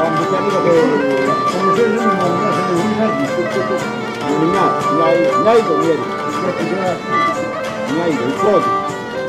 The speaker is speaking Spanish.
británica que Como se dice, no se eliminado, y ahí, con él, y ahí, el Prodi.